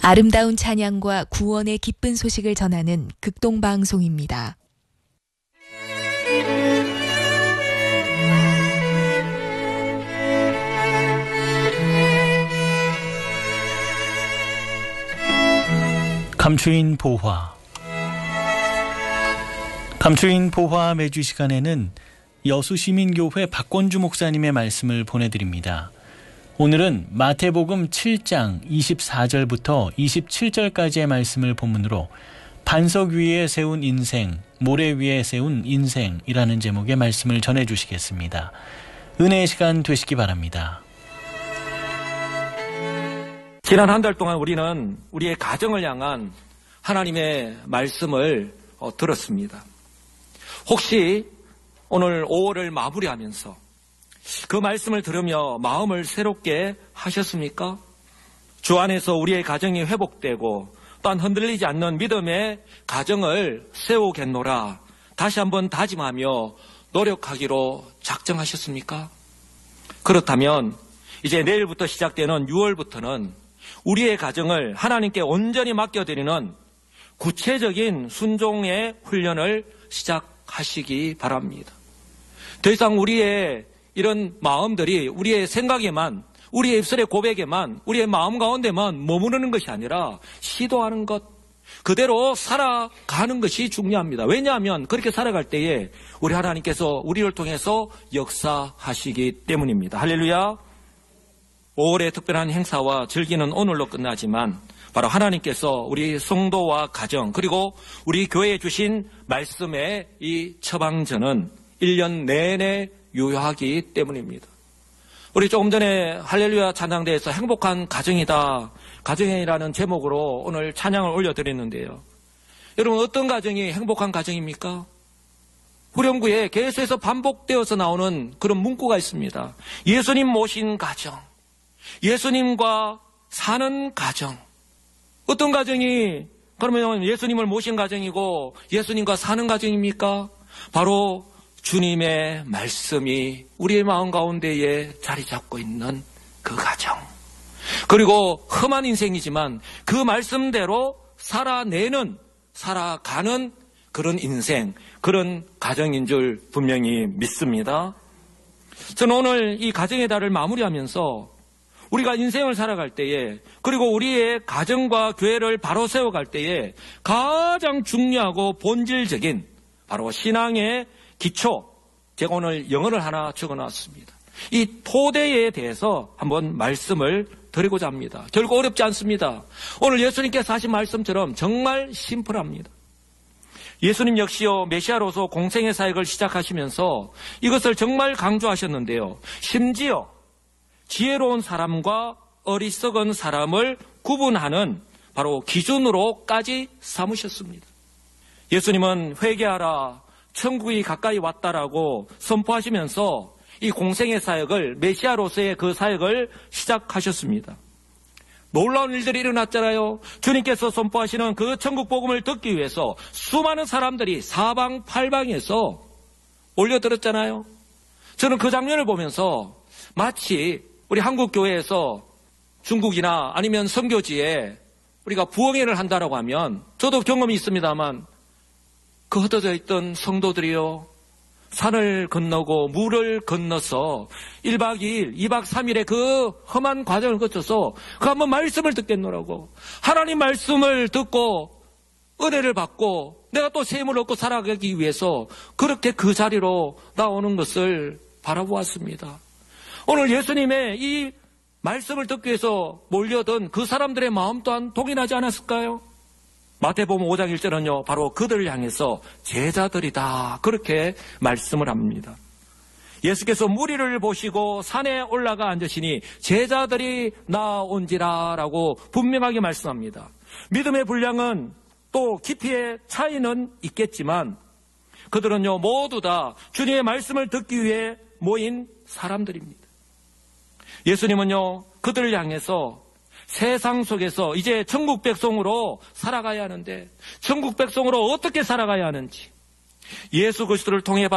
아름다운 찬양과 구원의 기쁜 소식을 전하는 극동방송입니다. 감추인 보화. 감추인 보화 매주 시간에는 여수시민교회 박권주 목사님의 말씀을 보내드립니다. 오늘은 마태복음 7장 24절부터 27절까지의 말씀을 본문으로 반석 위에 세운 인생, 모래 위에 세운 인생이라는 제목의 말씀을 전해주시겠습니다. 은혜의 시간 되시기 바랍니다. 지난 한 달 동안 우리는 우리의 가정을 향한 하나님의 말씀을 들었습니다. 혹시 오늘 5월을 마무리하면서 그 말씀을 들으며 마음을 새롭게 하셨습니까? 주 안에서 우리의 가정이 회복되고 또한 흔들리지 않는 믿음의 가정을 세우겠노라 다시 한번 다짐하며 노력하기로 작정하셨습니까? 그렇다면 이제 내일부터 시작되는 6월부터는 우리의 가정을 하나님께 온전히 맡겨드리는 구체적인 순종의 훈련을 시작하시기 바랍니다. 더 이상 우리의 이런 마음들이 우리의 생각에만, 우리의 입술의 고백에만, 우리의 마음 가운데만 머무르는 것이 아니라 시도하는 것, 그대로 살아가는 것이 중요합니다. 왜냐하면 그렇게 살아갈 때에 우리 하나님께서 우리를 통해서 역사하시기 때문입니다. 할렐루야. 5월의 특별한 행사와 즐기는 오늘로 끝나지만 바로 하나님께서 우리 성도와 가정 그리고 우리 교회에 주신 말씀의 이 처방전은 1년 내내 유효하기 때문입니다. 우리 조금 전에 할렐루야 찬양대에서 행복한 가정이다, 가정이라는 제목으로 오늘 찬양을 올려드렸는데요. 여러분 어떤 가정이 행복한 가정입니까? 후렴구에 계속해서 반복되어서 나오는 그런 문구가 있습니다. 예수님 모신 가정, 예수님과 사는 가정. 어떤 가정이 그러면 예수님을 모신 가정이고 예수님과 사는 가정입니까? 바로 주님의 말씀이 우리의 마음 가운데에 자리 잡고 있는 그 가정. 그리고 험한 인생이지만 그 말씀대로 살아가는 그런 인생, 그런 가정인 줄 분명히 믿습니다. 저는 오늘 이 가정의 달을 마무리하면서 우리가 인생을 살아갈 때에 그리고 우리의 가정과 교회를 바로 세워갈 때에 가장 중요하고 본질적인 바로 신앙의 기초, 제가 오늘 영어를 하나 적어놨습니다. 이 토대에 대해서 한번 말씀을 드리고자 합니다. 결코 어렵지 않습니다. 오늘 예수님께서 하신 말씀처럼 정말 심플합니다. 예수님 역시요 메시아로서 공생의 사역을 시작하시면서 이것을 정말 강조하셨는데요. 심지어 지혜로운 사람과 어리석은 사람을 구분하는 바로 기준으로까지 삼으셨습니다. 예수님은 회개하라, 천국이 가까이 왔다라고 선포하시면서 이 공생의 사역을, 메시아로서의 그 사역을 시작하셨습니다. 놀라운 일들이 일어났잖아요. 주님께서 선포하시는 그 천국 복음을 듣기 위해서 수많은 사람들이 사방팔방에서 올려들었잖아요. 저는 그 장면을 보면서 마치 우리 한국 교회에서 중국이나 아니면 선교지에 우리가 부흥회를 한다라고 하면 저도 경험이 있습니다만 그 흩어져 있던 성도들이요 산을 건너고 물을 건너서 1박 2일, 2박 3일의 그 험한 과정을 거쳐서 그 한번 말씀을 듣겠노라고 하나님 말씀을 듣고 은혜를 받고 내가 또 샘을 얻고 살아가기 위해서 그렇게 그 자리로 나오는 것을 바라보았습니다. 오늘 예수님의 이 말씀을 듣기 위해서 몰려든 그 사람들의 마음 또한 동일하지 않았을까요? 마태복음 5장 1절은요 바로 그들을 향해서 제자들이다 그렇게 말씀을 합니다. 예수께서 무리를 보시고 산에 올라가 앉으시니 제자들이 나온지라 라고 분명하게 말씀합니다. 믿음의 분량은 또 깊이의 차이는 있겠지만 그들은요 모두 다 주님의 말씀을 듣기 위해 모인 사람들입니다. 예수님은요 그들을 향해서 세상 속에서 이제 천국 백성으로 살아가야 하는데 천국 백성으로 어떻게 살아가야 하는지 예수 그리스도를 통해